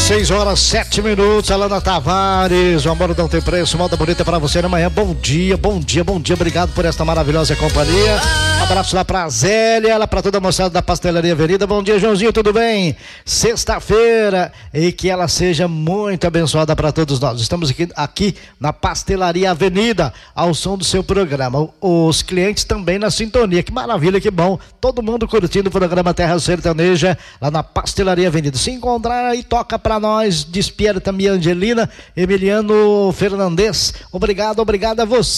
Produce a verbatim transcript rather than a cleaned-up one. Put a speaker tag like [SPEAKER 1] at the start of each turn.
[SPEAKER 1] seis horas, sete minutos, Alana Tavares, o amor não tem preço, moda bonita pra você na manhã. Bom dia, bom dia, bom dia, obrigado por esta maravilhosa companhia. Abraço lá pra Zélia, lá pra toda a moçada da Pastelaria Avenida. Bom dia, Joãozinho, tudo bem? Sexta-feira, e que ela seja muito abençoada pra todos nós. Estamos aqui, aqui na Pastelaria Avenida, ao som do seu programa. Os clientes também na sintonia, que maravilha, que bom. Todo mundo curtindo o programa Terra Sertaneja, lá na Pastelaria Avenida. Se encontrar aí, toca pra nós, despierta minha Angelina, Emiliano Fernandes. Obrigado, obrigado a você.